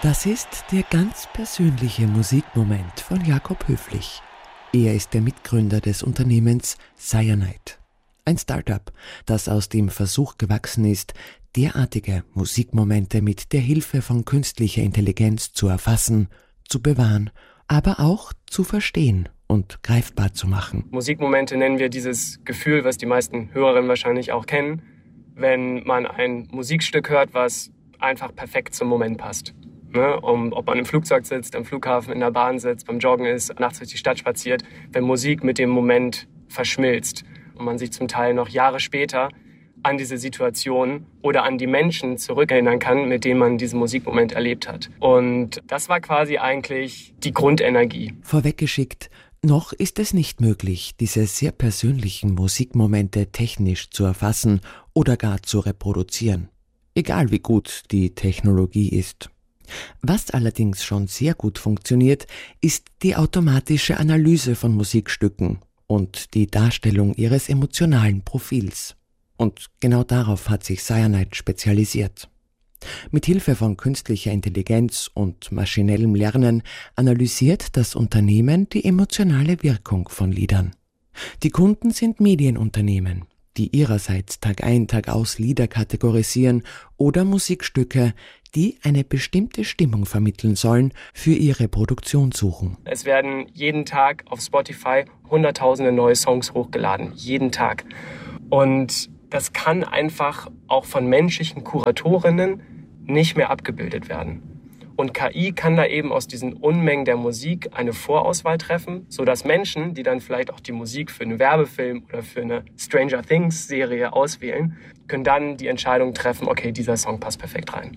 Das ist der ganz persönliche Musikmoment von Jakob Höflich. Er ist der Mitgründer des Unternehmens Cyanide. Ein Start-up, das aus dem Versuch gewachsen ist, derartige Musikmomente mit der Hilfe von künstlicher Intelligenz zu erfassen, zu bewahren, aber auch zu verstehen und greifbar zu machen. Musikmomente nennen wir dieses Gefühl, was die meisten Hörerinnen wahrscheinlich auch kennen, wenn man ein Musikstück hört, was einfach perfekt zum Moment passt. Ob man im Flugzeug sitzt, am Flughafen, in der Bahn sitzt, beim Joggen ist, nachts durch die Stadt spaziert, wenn Musik mit dem Moment verschmilzt und man sich zum Teil noch Jahre später an diese Situation oder an die Menschen zurückerinnern kann, mit denen man diesen Musikmoment erlebt hat. Und das war quasi eigentlich die Grundenergie. Vorweggeschickt, noch ist es nicht möglich, diese sehr persönlichen Musikmomente technisch zu erfassen oder gar zu reproduzieren. Egal wie gut die Technologie ist. Was allerdings schon sehr gut funktioniert, ist die automatische Analyse von Musikstücken und die Darstellung ihres emotionalen Profils. Und genau darauf hat sich Cyanide spezialisiert. Mit Hilfe von künstlicher Intelligenz und maschinellem Lernen analysiert das Unternehmen die emotionale Wirkung von Liedern. Die Kunden sind Medienunternehmen, die ihrerseits Tag ein, Tag aus Lieder kategorisieren oder Musikstücke, die eine bestimmte Stimmung vermitteln sollen, für ihre Produktion suchen. Es werden jeden Tag auf Spotify hunderttausende neue Songs hochgeladen. Jeden Tag. Und das kann einfach auch von menschlichen Kuratorinnen nicht mehr abgebildet werden. Und KI kann da eben aus diesen Unmengen der Musik eine Vorauswahl treffen, sodass Menschen, die dann vielleicht auch die Musik für einen Werbefilm oder für eine Stranger Things Serie auswählen, können dann die Entscheidung treffen, okay, dieser Song passt perfekt rein.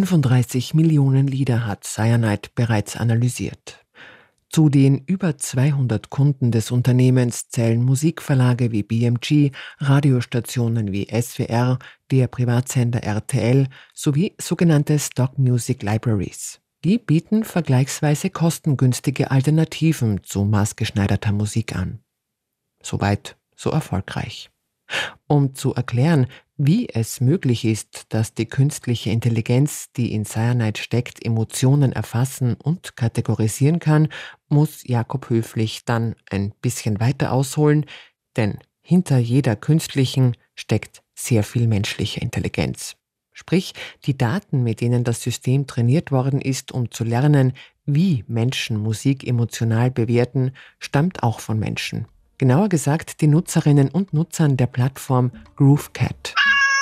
35 Millionen Lieder hat Cyanide bereits analysiert. Zu den über 200 Kunden des Unternehmens zählen Musikverlage wie BMG, Radiostationen wie SWR, der Privatsender RTL sowie sogenannte Stock Music Libraries. Die bieten vergleichsweise kostengünstige Alternativen zu maßgeschneiderter Musik an. Soweit, so erfolgreich. Um zu erklären, wie es möglich ist, dass die künstliche Intelligenz, die in Cyanide steckt, Emotionen erfassen und kategorisieren kann, muss Jakob Höflich dann ein bisschen weiter ausholen, denn hinter jeder künstlichen steckt sehr viel menschliche Intelligenz. Sprich, die Daten, mit denen das System trainiert worden ist, um zu lernen, wie Menschen Musik emotional bewerten, stammt auch von Menschen. Genauer gesagt die Nutzerinnen und Nutzern der Plattform GrooveCat.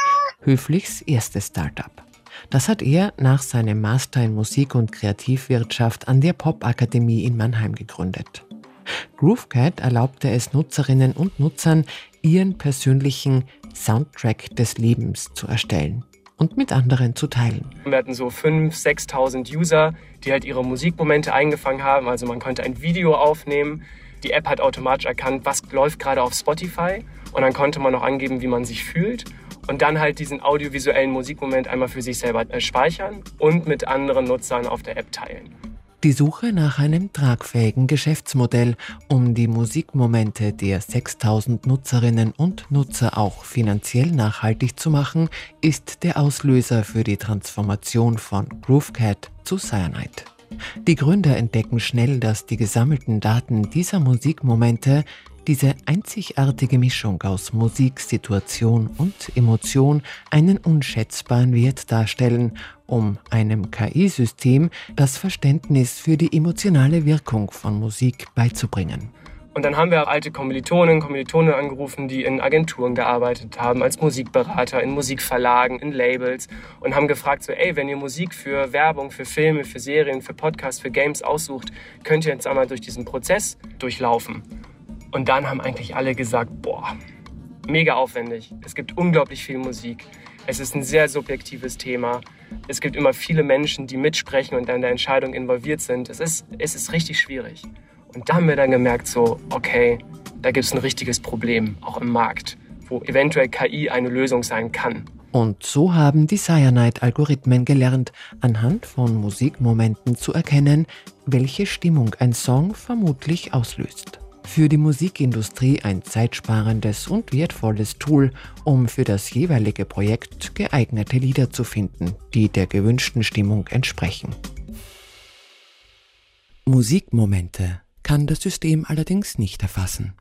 Höflichs erstes Start-up. Das hat er nach seinem Master in Musik- und Kreativwirtschaft an der Popakademie in Mannheim gegründet. GrooveCat erlaubte es Nutzerinnen und Nutzern, ihren persönlichen Soundtrack des Lebens zu erstellen und mit anderen zu teilen. Wir hatten so 5.000, 6.000 User, die halt ihre Musikmomente eingefangen haben. Also man konnte ein Video aufnehmen. Die App hat automatisch erkannt, was läuft gerade auf Spotify. Und dann konnte man noch angeben, wie man sich fühlt. Und dann halt diesen audiovisuellen Musikmoment einmal für sich selber speichern und mit anderen Nutzern auf der App teilen. Die Suche nach einem tragfähigen Geschäftsmodell, um die Musikmomente der 6.000 Nutzerinnen und Nutzer auch finanziell nachhaltig zu machen, ist der Auslöser für die Transformation von GrooveCat zu Cyanide. Die Gründer entdecken schnell, dass die gesammelten Daten dieser Musikmomente diese einzigartige Mischung aus Musik, Situation und Emotion einen unschätzbaren Wert darstellen, um einem KI-System das Verständnis für die emotionale Wirkung von Musik beizubringen. Und dann haben wir alte Kommilitonen angerufen, die in Agenturen gearbeitet haben, als Musikberater, in Musikverlagen, in Labels und haben gefragt, so, wenn ihr Musik für Werbung, für Filme, für Serien, für Podcasts, für Games aussucht, könnt ihr jetzt einmal durch diesen Prozess durchlaufen. Und dann haben eigentlich alle gesagt, boah, mega aufwendig. Es gibt unglaublich viel Musik. Es ist ein sehr subjektives Thema. Es gibt immer viele Menschen, die mitsprechen und an der Entscheidung involviert sind. Es ist richtig schwierig. Und da haben wir dann gemerkt, so, okay, da gibt es ein richtiges Problem, auch im Markt, wo eventuell KI eine Lösung sein kann. Und so haben die Cyanide-Algorithmen gelernt, anhand von Musikmomenten zu erkennen, welche Stimmung ein Song vermutlich auslöst. Für die Musikindustrie ein zeitsparendes und wertvolles Tool, um für das jeweilige Projekt geeignete Lieder zu finden, die der gewünschten Stimmung entsprechen. Musikmomente kann das System allerdings nicht erfassen.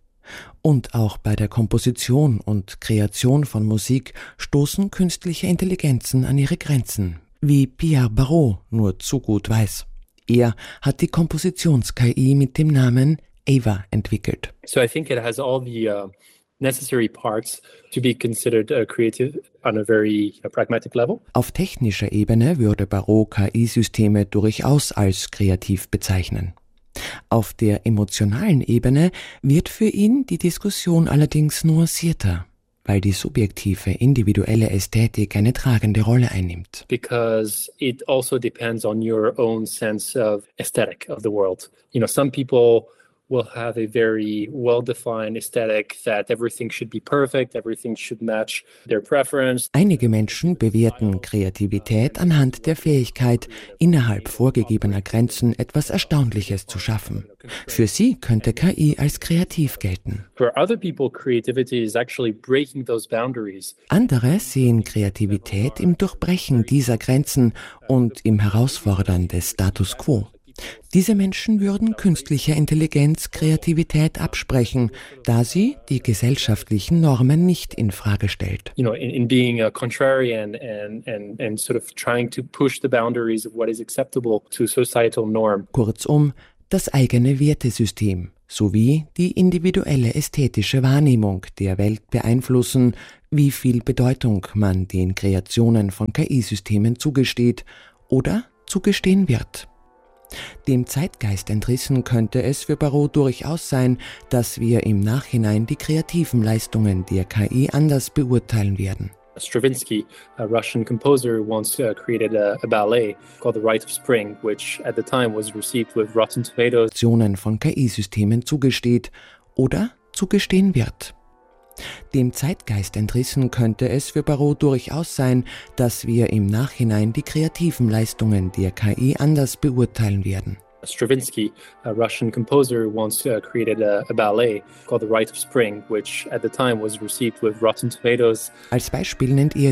Und auch bei der Komposition und Kreation von Musik stoßen künstliche Intelligenzen an ihre Grenzen, wie Pierre Barrault nur zu gut weiß. Er hat die Kompositions-KI mit dem Namen Ava entwickelt. So I think it has all the necessary parts to be considered creative on a very pragmatic level. Auf technischer Ebene würde Barrault KI-Systeme durchaus als kreativ bezeichnen. Auf der emotionalen Ebene wird für ihn die Diskussion allerdings nuancierter, weil die subjektive, individuelle Ästhetik eine tragende Rolle einnimmt. Because it also depends on your own sense of aesthetic of the world. Some people will have a very well-defined aesthetic that everything should be perfect, everything should match their preference. Einige Menschen bewerten Kreativität anhand der Fähigkeit, innerhalb vorgegebener Grenzen etwas Erstaunliches zu schaffen. Für sie könnte KI als kreativ gelten. For other people, creativity is actually breaking those boundaries. Andere sehen Kreativität im Durchbrechen dieser Grenzen und im Herausfordern des Status quo. Diese Menschen würden künstlicher Intelligenz Kreativität absprechen, da sie die gesellschaftlichen Normen nicht in Frage stellt. In being a contrarian and sort of trying to push the boundaries of what is acceptable to societal norm. Kurzum, das eigene Wertesystem sowie die individuelle ästhetische Wahrnehmung der Welt beeinflussen, wie viel Bedeutung man den Kreationen von KI-Systemen zugesteht oder zugestehen wird. Dem Zeitgeist entrissen könnte es für Barrault durchaus sein, dass wir im Nachhinein die kreativen Leistungen der KI anders beurteilen werden. Stravinsky, a Russian composer, once created a ballet called The Rite of Spring, which at the time was received with Rotten Tomatoes. Von KI-Systemen zugesteht oder zugestehen wird. Dem Zeitgeist entrissen könnte es für Barrault durchaus sein, dass wir im Nachhinein die kreativen Leistungen der KI anders beurteilen werden. Stravinsky, a Russian composer, once created a ballet called The Rite of Spring, which at the time was received with Rotten Tomatoes. Als Beispiel nennt er